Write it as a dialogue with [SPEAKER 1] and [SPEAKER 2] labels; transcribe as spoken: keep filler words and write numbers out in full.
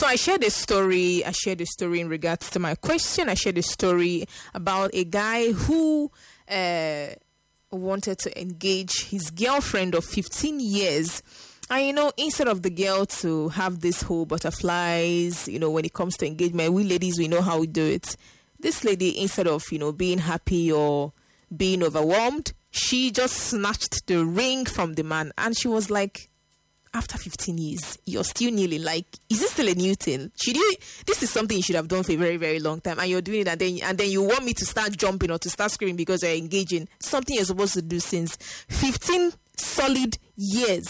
[SPEAKER 1] I shared a story. I shared a story in regards to my question. I shared a story about a guy who uh, wanted to engage his girlfriend of fifteen years. And, you know, instead of the girl to have this whole butterflies, you know, when it comes to engagement, we ladies, we know how we do it. This lady, instead of, you know, being happy or being overwhelmed, she just snatched the ring from the man. And she was like, after fifteen years, you're still kneeling. Like, is this still a new thing? Should you, this is something you should have done for a very, very long time. And you're doing it, and then, and then you want me to start jumping or to start screaming because you're engaging. Something you're supposed to do since fifteen solid years.